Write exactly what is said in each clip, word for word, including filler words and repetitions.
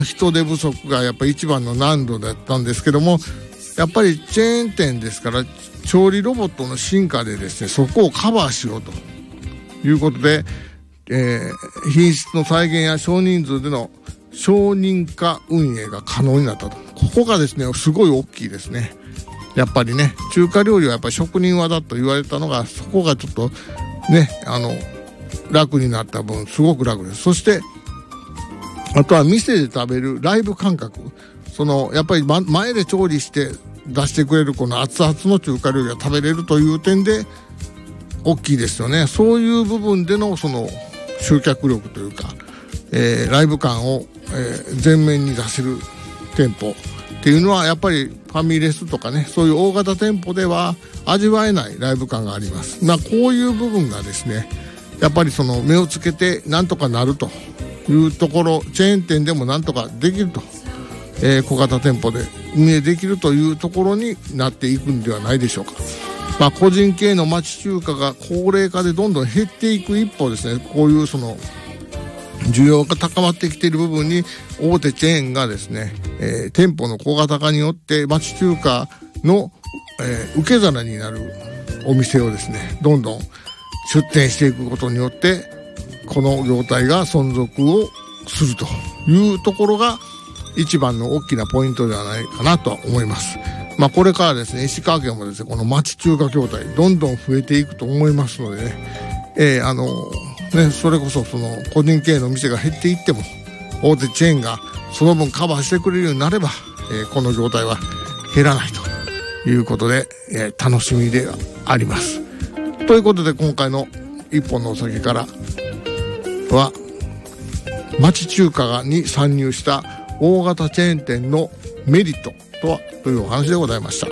人手不足がやっぱり一番の難度だったんですけども、やっぱりチェーン店ですから調理ロボットの進化でですね、そこをカバーしようということで、えー、品質の再現や少人数での少人化運営が可能になったと。ここがですねすごい大きいですね。やっぱりね、中華料理はやっぱり職人技と言われたのが、そこがちょっとねあの楽になった分すごく楽です。そしてあとは店で食べるライブ感覚、そのやっぱり前で調理して出してくれるこの熱々の中華料理が食べれるという点で大きいですよね。そういう部分でのその集客力というか、えー、ライブ感を、えー、前面に出せる店舗っていうのはやっぱりファミレスとかね、そういう大型店舗では味わえないライブ感があります。まあこういう部分がですね、やっぱりその目をつけてなんとかなるというところ、チェーン店でもなんとかできると、えー、小型店舗で運営できるというところになっていくんではないでしょうか。まあ個人経営の町中華が高齢化でどんどん減っていく一方ですね、こういうその需要が高まってきている部分に大手チェーンがですね、えー、店舗の小型化によって町中華の、えー、受け皿になるお店をですねどんどん出店していくことによってこの業態が存続をするというところが一番の大きなポイントではないかなと思います。まあこれからですね、石川県もですねこの町中華業態どんどん増えていくと思いますのでね、えー、あのねそれこそその個人経営の店が減っていっても大手チェーンがその分カバーしてくれるようになれば、えー、この業態は減らないということで、えー、楽しみであります。ということで今回の一本のお酒からは町中華に参入した大型チェーン店のメリットとはというお話でございました。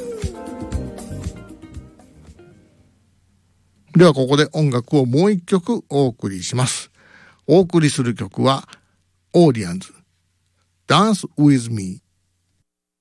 ではここで音楽をもう一曲お送りします。お送りする曲はオーディアンズ Dance with Me。